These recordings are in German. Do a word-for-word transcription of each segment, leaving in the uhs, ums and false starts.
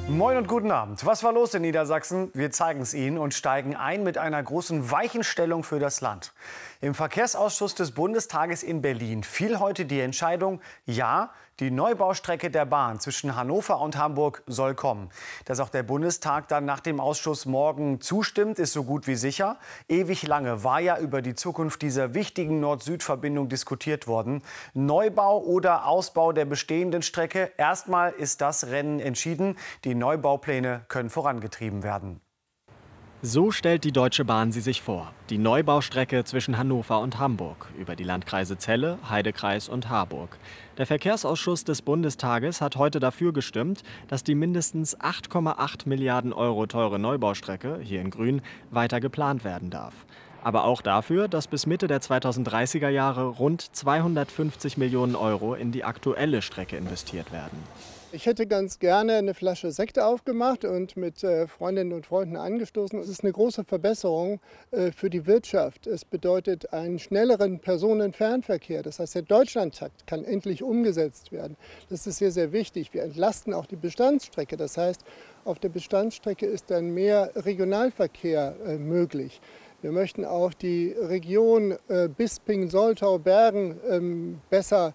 Moin und guten Abend. Was war los in Niedersachsen? Wir zeigen es Ihnen und steigen ein mit einer großen Weichenstellung für das Land. Im Verkehrsausschuss des Bundestages in Berlin fiel heute die Entscheidung, ja, die Neubaustrecke der Bahn zwischen Hannover und Hamburg soll kommen. Dass auch der Bundestag dann nach dem Ausschuss morgen zustimmt, ist so gut wie sicher. Ewig lange war ja über die Zukunft dieser wichtigen Nord-Süd-Verbindung diskutiert worden. Neubau oder Ausbau der bestehenden Strecke? Erstmal ist das Rennen entschieden. Die Neubaupläne können vorangetrieben werden. So stellt die Deutsche Bahn sie sich vor. Die Neubaustrecke zwischen Hannover und Hamburg über die Landkreise Celle, Heidekreis und Harburg. Der Verkehrsausschuss des Bundestages hat heute dafür gestimmt, dass die mindestens acht Komma acht Milliarden Euro teure Neubaustrecke, hier in Grün, weiter geplant werden darf. Aber auch dafür, dass bis Mitte der zweitausenddreißiger Jahre rund zweihundertfünfzig Millionen Euro in die aktuelle Strecke investiert werden. Ich hätte ganz gerne eine Flasche Sekt aufgemacht und mit Freundinnen und Freunden angestoßen. Es ist eine große Verbesserung für die Wirtschaft. Es bedeutet einen schnelleren Personenfernverkehr. Das heißt, der Deutschlandtakt kann endlich umgesetzt werden. Das ist sehr, sehr wichtig. Wir entlasten auch die Bestandsstrecke. Das heißt, auf der Bestandsstrecke ist dann mehr Regionalverkehr möglich. Wir möchten auch die Region Bisping, Soltau, Bergen besser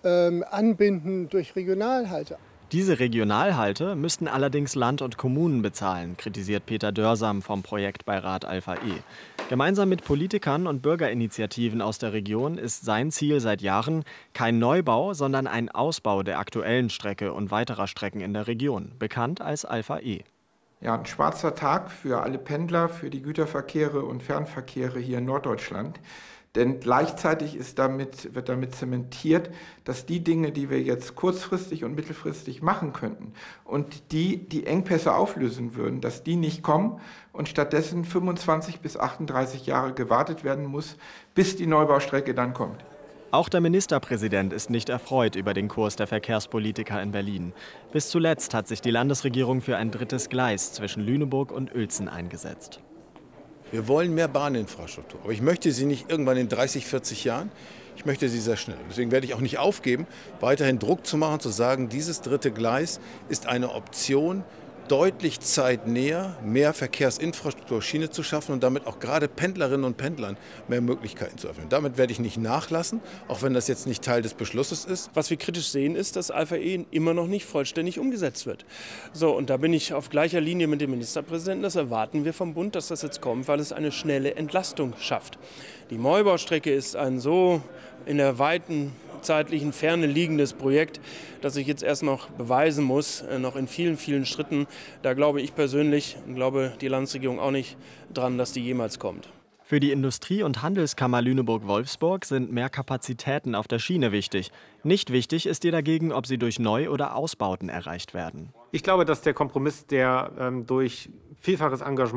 anbinden durch Regionalhalte. Diese Regionalhalte müssten allerdings Land und Kommunen bezahlen, kritisiert Peter Dörsam vom Projektbeirat Alpha E. Gemeinsam mit Politikern und Bürgerinitiativen aus der Region ist sein Ziel seit Jahren kein Neubau, sondern ein Ausbau der aktuellen Strecke und weiterer Strecken in der Region, bekannt als Alpha E. Ja, ein schwarzer Tag für alle Pendler, für die Güterverkehre und Fernverkehre hier in Norddeutschland. Denn gleichzeitig ist damit, wird damit zementiert, dass die Dinge, die wir jetzt kurzfristig und mittelfristig machen könnten und die die Engpässe auflösen würden, dass die nicht kommen und stattdessen fünfundzwanzig bis achtunddreißig Jahre gewartet werden muss, bis die Neubaustrecke dann kommt. Auch der Ministerpräsident ist nicht erfreut über den Kurs der Verkehrspolitiker in Berlin. Bis zuletzt hat sich die Landesregierung für ein drittes Gleis zwischen Lüneburg und Uelzen eingesetzt. Wir wollen mehr Bahninfrastruktur, aber ich möchte sie nicht irgendwann in dreißig, vierzig Jahren. Ich möchte sie sehr schnell. Deswegen werde ich auch nicht aufgeben, weiterhin Druck zu machen, zu sagen, dieses dritte Gleis ist eine Option, deutlich zeitnäher mehr Verkehrsinfrastruktur, Schiene zu schaffen und damit auch gerade Pendlerinnen und Pendlern mehr Möglichkeiten zu öffnen. Damit werde ich nicht nachlassen, auch wenn das jetzt nicht Teil des Beschlusses ist. Was wir kritisch sehen, ist, dass Alpha E immer noch nicht vollständig umgesetzt wird. So, und da bin ich auf gleicher Linie mit dem Ministerpräsidenten. Das erwarten wir vom Bund, dass das jetzt kommt, weil es eine schnelle Entlastung schafft. Die Neubaustrecke ist ein so in der weiten zeitlichen Ferne liegendes Projekt, das ich jetzt erst noch beweisen muss, noch in vielen, vielen Schritten. Da glaube ich persönlich und glaube die Landesregierung auch nicht dran, dass die jemals kommt. Für die Industrie- und Handelskammer Lüneburg-Wolfsburg sind mehr Kapazitäten auf der Schiene wichtig. Nicht wichtig ist ihr dagegen, ob sie durch Neu- oder Ausbauten erreicht werden. Ich glaube, dass der Kompromiss, der ähm, durch vielfaches Engagement